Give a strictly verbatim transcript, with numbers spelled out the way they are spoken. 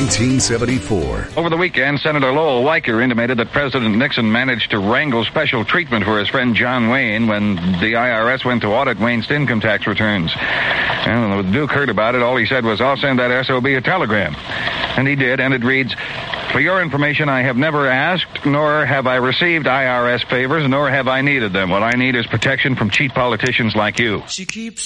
nineteen seventy-four. Over the weekend, Senator Lowell Weicker intimated that President Nixon managed to wrangle special treatment for his friend John Wayne when the I R S went to audit Wayne's income tax returns. And when the Duke heard about it, all he said was, "I'll send that S O B a telegram." And he did, and it reads, "For your information, I have never asked, nor have I received I R S favors, nor have I needed them. What I need is protection from cheap politicians like you." She keeps